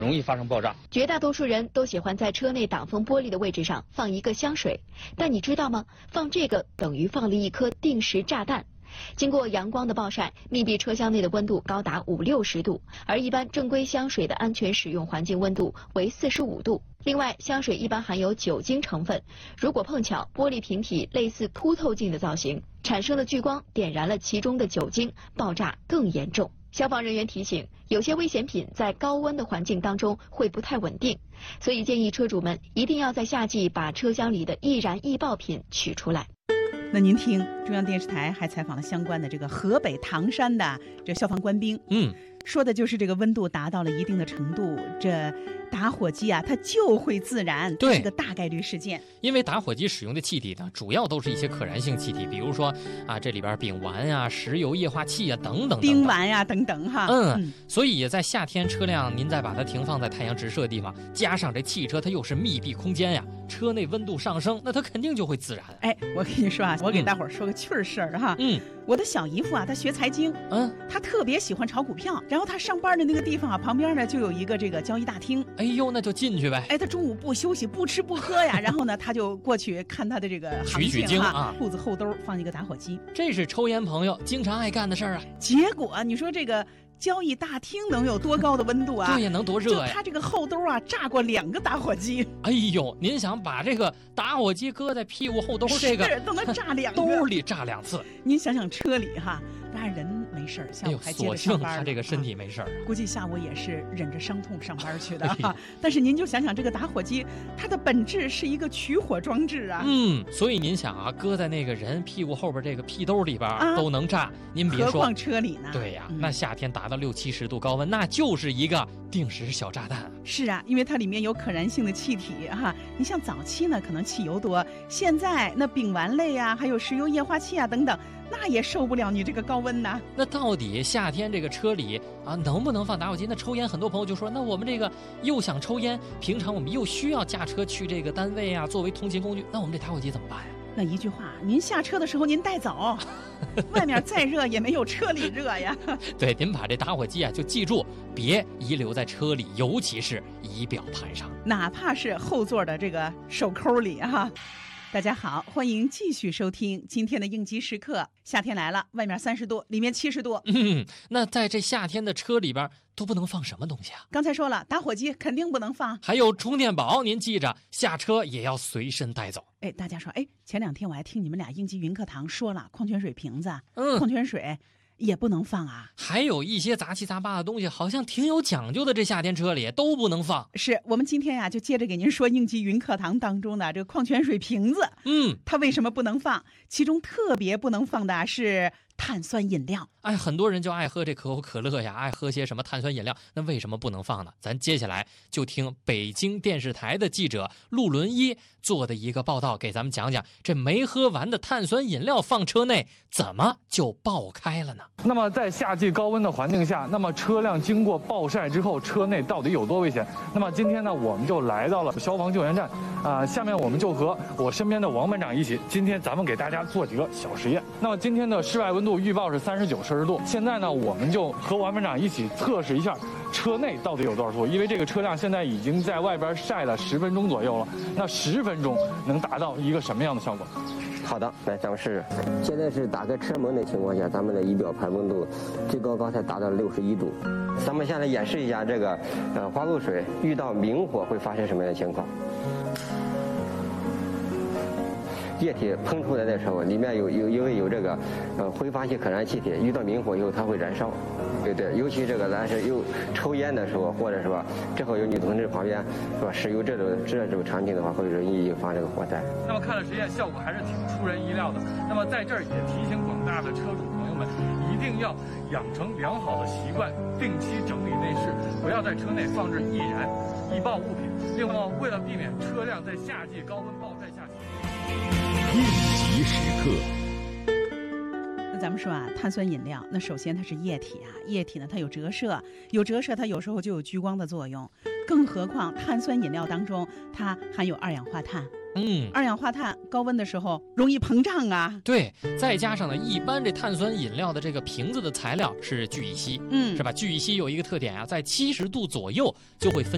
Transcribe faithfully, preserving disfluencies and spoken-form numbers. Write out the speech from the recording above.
容易发生爆炸。 绝大多数人都喜欢在车内挡风玻璃的位置上放一个香水，但你知道吗？放这个等于放了一颗定时炸弹。经过阳光的暴晒，密闭车厢内的温度高达五六十度，而一般正规香水的安全使用环境温度为四十五度。另外，香水一般含有酒精成分，如果碰巧玻璃瓶体类似凸透镜的造型，产生的聚光点燃了其中的酒精，爆炸更严重。消防人员提醒，有些危险品在高温的环境当中会不太稳定，所以建议车主们一定要在夏季把车厢里的易燃易爆品取出来。 那您听，中央电视台还采访了相关的这个河北唐山的这消防官兵， 嗯， 说的就是这个温度达到了一定的程度，这打火机啊它就会自燃， 对， 是个大概率事件。 因为打火机使用的气体呢，主要都是一些可燃性气体，比如说啊，这里边丙烷啊、石油液化气啊等等等等丁烷呀、啊、等等哈。 嗯，嗯所以在夏天车辆您再把它停放在太阳直射的地方，加上这汽车它又是密闭空间呀，车内温度上升，那它肯定就会自燃。 哎，我跟你说啊，我给大伙儿说个趣事儿哈。 嗯， 我的小姨夫啊，他学财经， 嗯， 他特别喜欢炒股票，然后他上班的那个地方啊，旁边呢就有一个这个交易大厅。 哎呦，那就进去呗。 哎，他中午不休息，不吃不喝呀，然后呢，他就过去看他的这个行取取经啊， 裤子后兜放一个打火机， 这是抽烟朋友经常爱干的事儿啊。 结果你说这个交易大厅能有多高的温度啊？ 对呀，能多热呀！ 就他这个后兜啊，炸过两个打火机。 哎呦，您想把这个打火机搁在屁股后兜，这个都能炸两个， 兜里炸两次。 您想想车里哈，当然人没事儿，下午还接着上班、 哎、他这个身体没事儿、啊， 估计下午也是忍着伤痛上班去的哈。但是您就想想这个打火机，它的本质是一个取火装置啊。 嗯，所以您想啊，搁在那个人屁股后边这个屁兜里边、啊、都能炸，您别说， 何况车里呢？ 对呀、 嗯， 那夏天达到六七十度高温，那就是一个定时小炸弹。 是啊，因为它里面有可燃性的气体哈。你像早期呢，可能汽油多，现在那丙烷类啊，还有石油液化气啊等等，那也受不了你这个高温呐。 那到底夏天这个车里啊，能不能放打火机？那抽烟，很多朋友就说，那我们这个又想抽烟，平常我们又需要驾车去这个单位啊，作为通勤工具，那我们这打火机怎么办呀？ 那一句话，您下车的时候您带走，外面再热也没有车里热呀。 对，您把这打火机啊就记住，别遗留在车里，尤其是仪表盘上， 哪怕是后座的这个手扣里哈。大家好，欢迎继续收听今天的应急时刻。夏天来了，外面三十度，里面七十度。 嗯，那在这夏天的车里边都不能放什么东西啊？ 刚才说了，打火机肯定不能放， 还有充电宝，您记着，下车也要随身带走。 哎，大家说，哎，前两天我还听你们俩应急云课堂说了，矿泉水瓶子， 嗯， 矿泉水也不能放啊， 还有一些杂七杂八的东西，好像挺有讲究的，这夏天车里都不能放。 是我们今天呀、啊，就接着给您说应急云课堂当中的这个矿泉水瓶子， 嗯， 它为什么不能放？其中特别不能放的是碳酸饮料。 哎，很多人就爱喝这可口可乐呀，爱喝些什么碳酸饮料，那为什么不能放呢？咱接下来就听北京电视台的记者陆伦一做的一个报道，给咱们讲讲这没喝完的碳酸饮料放车内怎么就爆开了呢？ 那么在夏季高温的环境下，那么车辆经过暴晒之后，车内到底有多危险？那么今天呢，我们就来到了消防救援站，啊、呃，下面我们就和我身边的王班长一起，今天咱们给大家做几个小实验。那么今天的室外温度预报是三十九摄氏度，现在呢，我们就和王班长一起测试一下车内到底有多少度，因为这个车辆现在已经在外边晒了十分钟左右了，那十分钟能达到一个什么样的效果？ 好的，来咱们试试。现在是打开车门的情况下，咱们的仪表盘温度最高刚才达到了六十一度。咱们先来演示一下这个呃花露水遇到明火会发生什么样的情况。液体喷出来的时候，里面有有因为有这个呃挥发性可燃气体，遇到明火以后它会燃烧。对对，尤其这个咱是又抽烟的时候，或者是吧，正好有女同志旁边是吧，使用这种这种产品的话，会容易引发这个火灾。 那么看了实验，效果还是挺出人意料的。那么在这儿也提醒广大的车主朋友们，一定要养成良好的习惯，定期整理内饰，不要在车内放置易燃、易爆物品。另外，为了避免车辆在夏季高温暴晒下应急时刻。 那咱们说啊，碳酸饮料，那首先它是液体啊，液体呢它有折射，有折射它有时候就有聚光的作用，更何况碳酸饮料当中它含有二氧化碳。 嗯， 二氧化碳高温的时候容易膨胀啊。 对，再加上呢，一般这碳酸饮料的这个瓶子的材料是聚乙烯， 嗯， 是吧？聚乙烯有一个特点啊，在七十度左右就会分